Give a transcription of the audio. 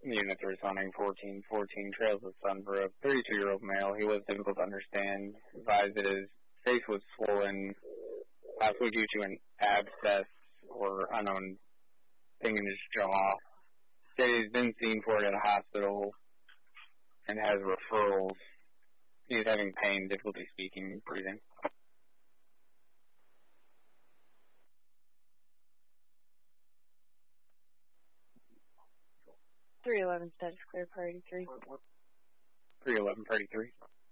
Units responding 1414 Trails of Sun for a 32-year-old male. He was difficult to understand. Advised that his face was swollen, possibly due to an abscess or unknown thing in his jaw. Said he's been seen for it at a hospital and has referrals. He's having pain, difficulty speaking, breathing. 311 status clear, priority 3. 311, priority 3.